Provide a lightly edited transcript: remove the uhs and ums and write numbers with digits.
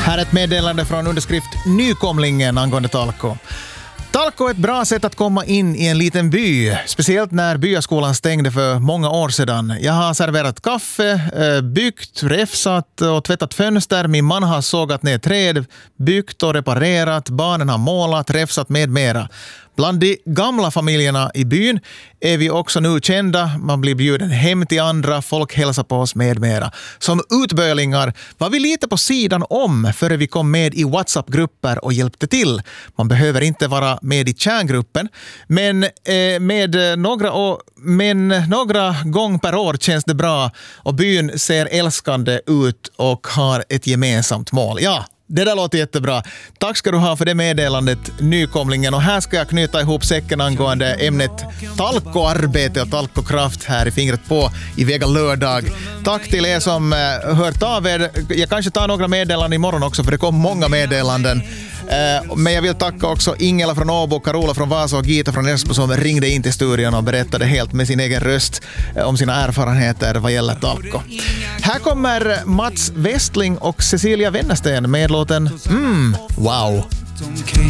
Här är ett meddelande från underskrift Nykomlingen angående Talko. Talko är ett bra sätt att komma in i en liten by, speciellt när byaskolan stängde för många år sedan. Jag har serverat kaffe, byggt, räfsat och tvättat fönster. Min man har sågat ner träd, byggt och reparerat. Barnen har målat, räfsat med mera. Bland de gamla familjerna i byn är vi också nu kända. Man blir bjuden hem till andra, folk hälsar på oss med mera. Som utbölingar var vi lite på sidan om före vi kom med i WhatsApp-grupper och hjälpte till. Man behöver inte vara med i kärngruppen, men några gånger per år känns det bra och byn ser älskande ut och har ett gemensamt mål. Ja, det där låter jättebra. Tack ska du ha för det meddelandet, Nykomlingen. Och här ska jag knyta ihop säcken angående ämnet talkoarbete och talkokraft här i Fingret på i Vega lördag. Tack till er som hört av er. Jag kanske tar några meddelanden imorgon också, för det kom många meddelanden. Men jag vill tacka också Ingela från Åbo, Carola från Vasa och Gita från Esbo som ringde in till studion och berättade helt med sin egen röst om sina erfarenheter vad gäller talko. Här kommer Mats Westling och Cecilia Wennersten med låten Wow.